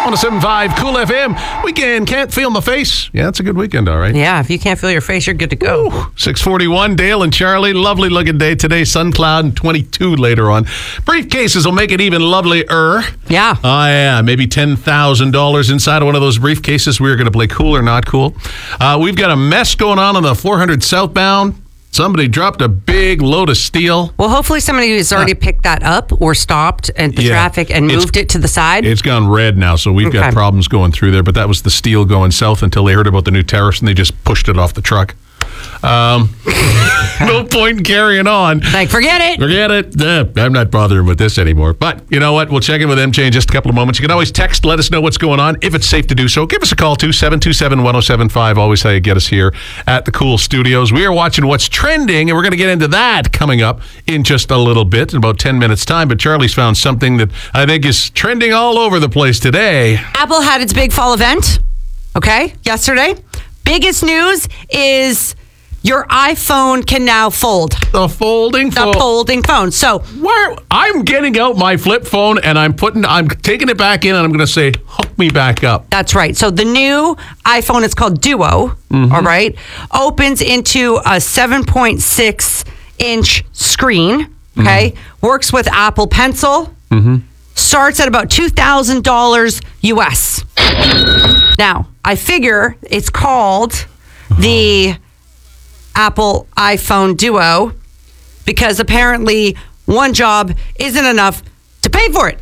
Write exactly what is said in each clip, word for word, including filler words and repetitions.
one oh seven point five Cool F M. Weekend, can't feel my face. Yeah, it's a good weekend, all right. Yeah, if you can't feel your face, you're good to go. Ooh, six forty-one, Dale and Charlie. Lovely looking day today. Sun cloud and twenty-two later on. Briefcases will make it even lovelier. Yeah. Oh, yeah. Maybe ten thousand dollars inside of one of those briefcases. We're going to play Cool or Not Cool. Uh, we've got a mess going on on the four hundred southbound. Somebody dropped a big load of steel. Well, hopefully somebody has already uh, picked that up or stopped at the yeah, traffic and moved it to the side. It's gone red now, so we've okay. got problems going through there. But that was the steel going south until they heard about the new tariffs and they just pushed it off the truck. Um, no point in carrying on. Like, forget it. Forget it. Uh, I'm not bothering with this anymore. But you know what? We'll check in with M J in just a couple of moments. You can always text, let us know what's going on. If it's safe to do so, give us a call too, seven two seven, one oh seven five. Always how you get us here at the Cool Studios. We are watching what's trending, and we're going to get into that coming up in just a little bit, in about ten minutes' time. But Charlie's found something that I think is trending all over the place today. Apple had its big fall event, okay, yesterday. Biggest news is your iPhone can now fold. The folding phone. The folding phone. So where I'm getting out my flip phone and I'm putting, I'm taking it back in and I'm going to say, hook me back up. That's right. So the new iPhone, it's called Duo, mm-hmm. all right, opens into a seven point six inch screen, okay, mm-hmm. works with Apple Pencil, mm-hmm. starts at about two thousand dollars U S. Now, I figure it's called the Apple iPhone Duo because apparently one job isn't enough to pay for it.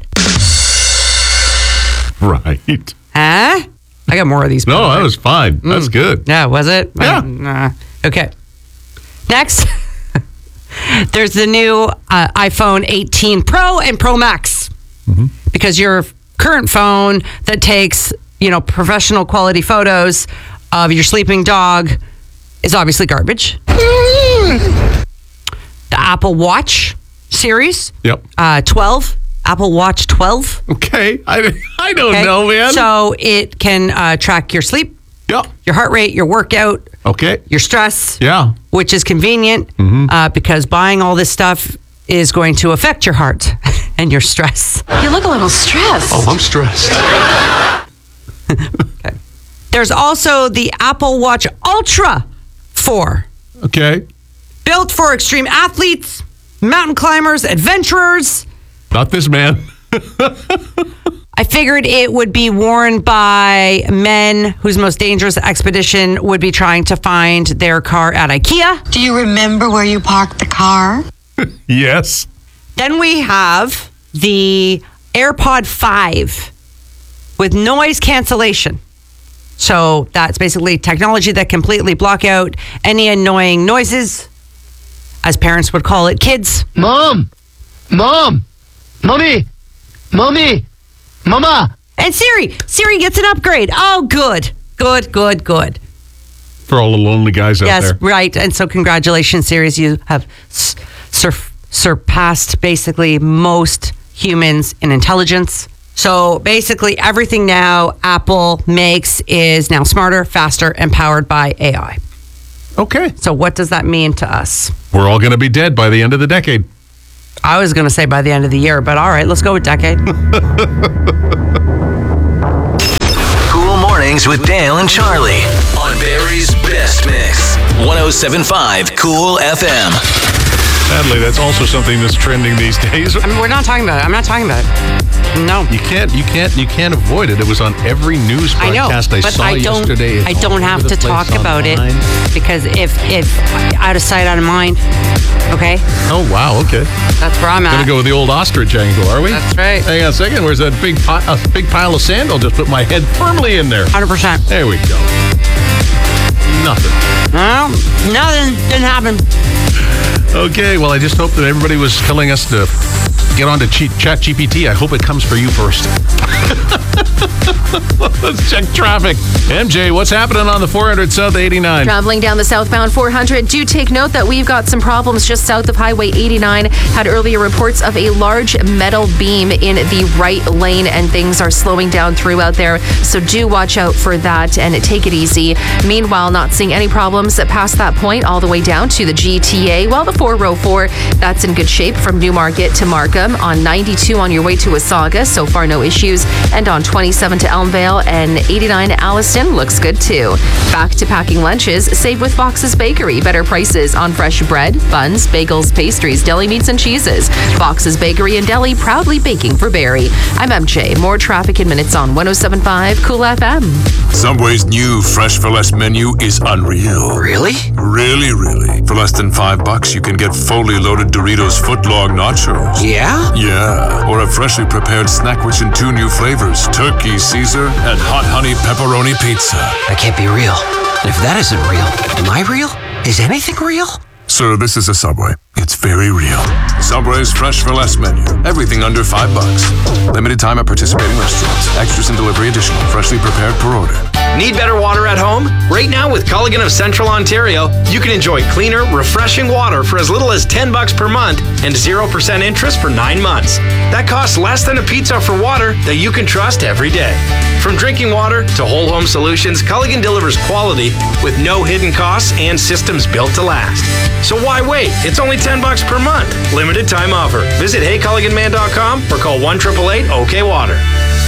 Right. Huh? I got more of these. No, that was fine. Mm. That's good. Yeah, was it? Yeah. Uh, okay. Next, there's the new uh, iPhone eighteen Pro and Pro Max. Mm-hmm. Because your current phone that takes, you know, professional quality photos of your sleeping dog is obviously garbage. The Apple Watch series. Yep. Uh, twelve. Apple Watch twelve. Okay. I, I don't okay. know, man. So it can uh, track your sleep, yep. your heart rate, your workout, okay, your stress, yeah, which is convenient mm-hmm. uh, because buying all this stuff is going to affect your heart and your stress. You look a little stressed. Oh, I'm stressed. Okay. There's also the Apple Watch Ultra four. Okay. Built for extreme athletes, mountain climbers, adventurers. Not this man. I figured it would be worn by men whose most dangerous expedition would be trying to find their car at IKEA. Do you remember where you parked the car? Yes. Then we have the AirPod five with noise cancellation. So that's basically technology that completely block out any annoying noises, as parents would call it, kids. Mom! Mom! Mommy! Mommy! Mama! And Siri. Siri gets an upgrade. Oh, good. Good, good, good. For all the lonely guys out yes, there. Yes, right. And so congratulations, Siri. You have sur- surpassed basically most humans in intelligence. So basically everything now Apple makes is now smarter, faster, and powered by A I. Okay. So what does that mean to us? We're all going to be dead by the end of the decade. I was going to say by the end of the year, but all right, let's go with decade. Cool Mornings with Dale and Charlie on Barrie's Best Mix. one oh seven point five Cool F M. Sadly, that's also something that's trending these days. I mean, we're not talking about it. I'm not talking about it. No. You can't, you can't, you can't avoid it. It was on every news broadcast I, know, I but saw I don't, yesterday. It's I don't have to talk about online. it because if, if out of sight, out of mind. Okay. Oh wow. Okay. That's where I'm at. Gonna go with the old ostrich angle, are we? That's right. Hang on a second. Where's that big pi- a big pile of sand? I'll just put my head firmly in there. one hundred percent. There we go. Nothing. No, nothing. Didn't happen. Okay, well, I just hope that everybody was telling us to get on to Chat G P T. I hope it comes for you first. Let's check traffic. M J, what's happening on the four hundred South eighty-nine? Traveling down the southbound four hundred. Do take note that we've got some problems just south of Highway eighty-nine. Had earlier reports of a large metal beam in the right lane, and things are slowing down throughout there. So do watch out for that and take it easy. Meanwhile, not Not seeing any problems past that point all the way down to the G T A. Well, the four oh four, that's in good shape from Newmarket to Markham. On ninety-two on your way to Wasaga, so far no issues. And on twenty-seven to Elmvale and eighty-nine to Alliston, looks good too. Back to packing lunches, save with Fox's Bakery. Better prices on fresh bread, buns, bagels, pastries, deli meats, and cheeses. Fox's Bakery and Deli, proudly baking for Barrie. I'm M J. More traffic in minutes on one oh seven point five Cool F M. Subway's new Fresh for Less menu is unreal. Really? Really, really. For less than five bucks, you can get fully loaded Doritos footlong nachos. Yeah? Yeah. Or a freshly prepared snack rich in two new flavors, turkey Caesar and hot honey pepperoni pizza. That can't be real. And if that isn't real, am I real? Is anything real? Sir, this is a Subway. It's very real. Subway's Fresh for Less menu. Everything under five bucks. Limited time at participating restaurants. Extras and delivery additional. Freshly prepared per order. Need better water at home? Right now with Culligan of Central Ontario, you can enjoy cleaner, refreshing water for as little as ten bucks per month and zero percent interest for nine months. That costs less than a pizza for water that you can trust every day. From drinking water to whole home solutions, Culligan delivers quality with no hidden costs and systems built to last. So why wait? It's only ten bucks per month. Limited time offer. Visit hey culligan man dot com or call one eight eight eight OK Water.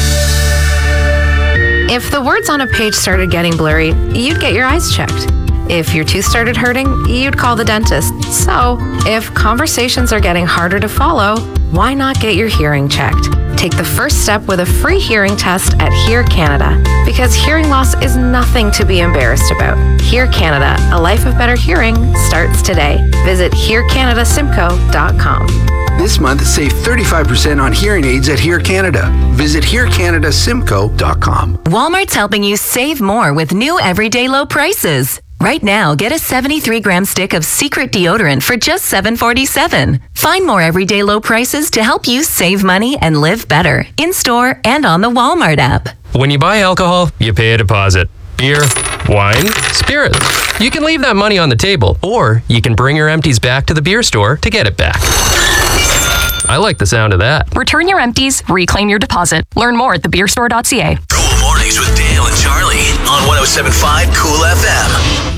If the words on a page started getting blurry, you'd get your eyes checked. If your tooth started hurting, you'd call the dentist. So, if conversations are getting harder to follow, why not get your hearing checked? Take the first step with a free hearing test at Hear Canada. Because hearing loss is nothing to be embarrassed about. Hear Canada, a life of better hearing, starts today. Visit hear canada simcoe dot com. This month, save thirty-five percent on hearing aids at Hear Canada. Visit hear canada simcoe dot com. Walmart's helping you save more with new everyday low prices. Right now, get a seventy-three gram stick of Secret deodorant for just seven forty-seven. Find more everyday low prices to help you save money and live better in-store and on the Walmart app. When you buy alcohol, you pay a deposit. Beer, wine, spirits. You can leave that money on the table, or you can bring your empties back to the beer store to get it back. I like the sound of that. Return your empties, reclaim your deposit. Learn more at the beer store dot c a. Cool Mornings with Dale and Charlie on one oh seven point five Cool F M.